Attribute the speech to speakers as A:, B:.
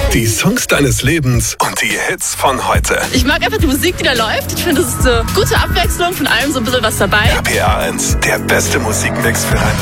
A: Die Songs deines Lebens und die Hits von heute.
B: Ich mag einfach die Musik, die da läuft. Ich finde, es ist eine gute Abwechslung, von allem so ein bisschen was dabei.
A: RPR 1, der beste Musikmix für ein